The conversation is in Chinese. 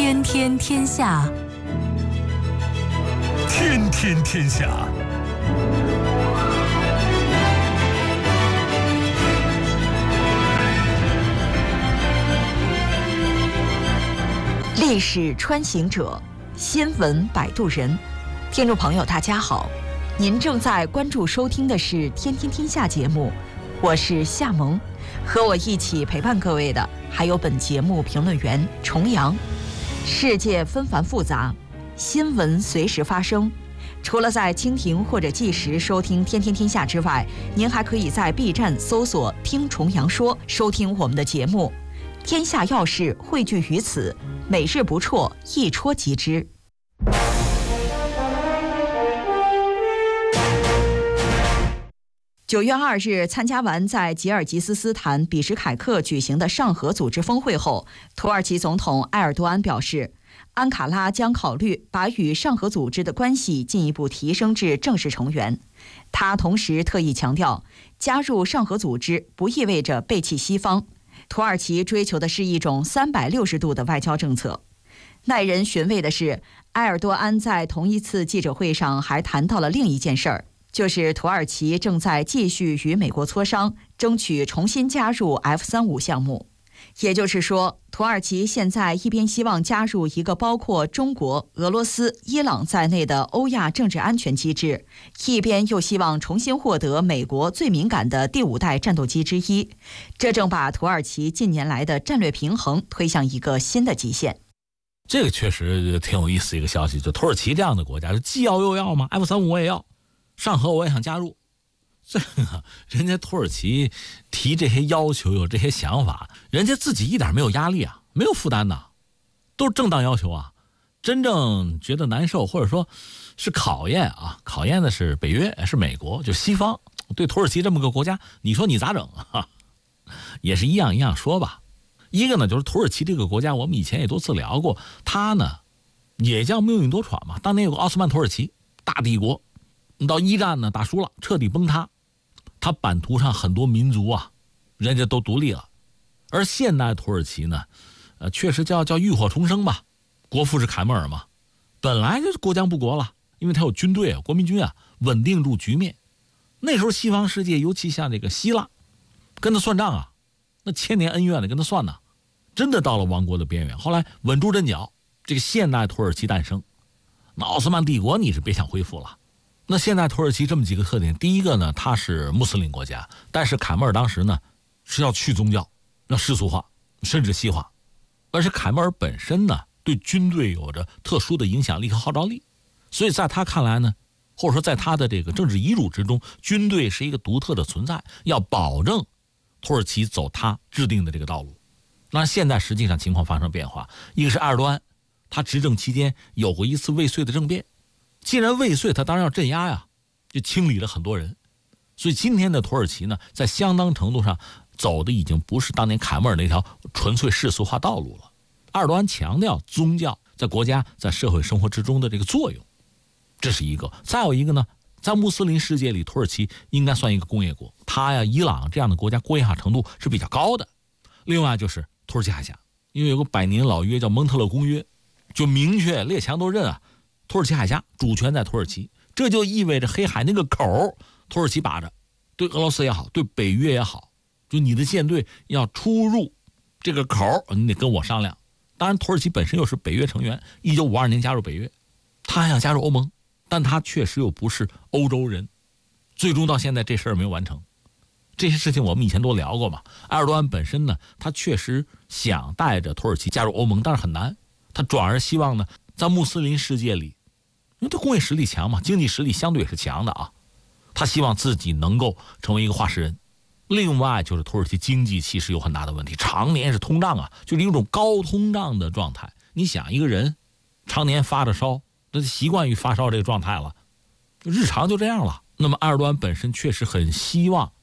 天天天下， 天天天下。 历史穿行者，新闻摆渡人。听众朋友大家好，您正在关注收听的是天天天下节目，我是夏萌，和我一起陪伴各位的还有本节目评论员重阳。世界纷繁复杂，新闻随时发生，除了在蜻蜓或者计时收听天天天下之外，您还可以在 B 站搜索听重阳说，收听我们的节目。天下要事汇聚于此，每日不辍，一戳即知。9月2日，参加完在吉尔吉斯斯坦比什凯克举行的上合组织峰会后，土耳其总统埃尔多安表示，安卡拉将考虑把与上合组织的关系进一步提升至正式成员。他同时特意强调，加入上合组织不意味着背弃西方，土耳其追求的是一种360度的外交政策。耐人寻味的是，埃尔多安在同一次记者会上还谈到了另一件事儿，就是土耳其正在继续与美国磋商，争取重新加入 F-35项目。也就是说，土耳其现在一边希望加入一个包括中国、俄罗斯、伊朗在内的欧亚政治安全机制，一边又希望重新获得美国最敏感的第5代战斗机之一。这正把土耳其近年来的战略平衡推向一个新的极限。 这个确实挺有意思一个消息，就土耳其这样的国家，既要又要嘛 ，F-35我也要，上合我也想加入。这个人家土耳其提这些要求，有这些想法，人家自己一点没有压力啊，没有负担呐，都是正当要求啊。真正觉得难受或者说是考验啊，考验的是北约，是美国，就西方对土耳其这么个国家，你说你咋整啊？也是一样一样说吧。一个呢，就是土耳其这个国家，我们以前也多次聊过，它呢也叫命运多舛嘛。当年有个奥斯曼土耳其大帝国，到一战呢打输了，彻底崩塌。它版图上很多民族啊，人家都独立了。而现代土耳其呢，确实叫浴火重生吧。国父是凯末尔嘛，本来就是国将不国了，因为他有军队啊，国民军啊，稳定住局面。那时候西方世界，尤其像这个希腊，跟他算账啊，那千年恩怨的跟他算呢，真的到了亡国的边缘。后来稳住阵脚，这个现代土耳其诞生。那奥斯曼帝国你是别想恢复了。那现在土耳其这么几个特点，第一个呢，它是穆斯林国家，但是凯末尔当时呢是要去宗教，要世俗化，甚至西化。而且凯末尔本身呢对军队有着特殊的影响力和号召力，所以在他看来呢，或者说在他的这个政治遗嘱之中，军队是一个独特的存在，要保证土耳其走他制定的这个道路。那现在实际上情况发生变化，一个是埃尔多安，他执政期间有过一次未遂的政变，既然未遂，他当然要镇压呀，就清理了很多人。所以今天的土耳其呢，在相当程度上走的已经不是当年凯末尔那条纯粹世俗化道路了。埃尔多安强调宗教在国家在社会生活之中的这个作用，这是一个。再有一个呢，在穆斯林世界里，土耳其应该算一个工业国，它呀、伊朗这样的国家工业化程度是比较高的。另外就是土耳其海峡，因为有个100年老约叫蒙特勒公约，就明确列强都认啊，土耳其海峡主权在土耳其，这就意味着黑海那个口土耳其把着，对俄罗斯也好，对北约也好，就你的舰队要出入这个口，你得跟我商量。当然土耳其本身又是北约成员，1952年加入北约，他还想加入欧盟，但他确实又不是欧洲人，最终到现在这事儿没有完成。这些事情我们以前都聊过嘛。埃尔多安本身呢，他确实想带着土耳其加入欧盟，但是很难。他转而希望呢，在穆斯林世界里，因为他工业实力强嘛，经济实力相对也是强的啊，他希望自己能够成为一个话事人。另外就是土耳其经济其实有很大的问题，常年是通胀啊，就是一种高通胀的状态。你想一个人常年发着烧，那习惯于发烧这个状态了，日常就这样了。那么埃尔多安本身确实很希望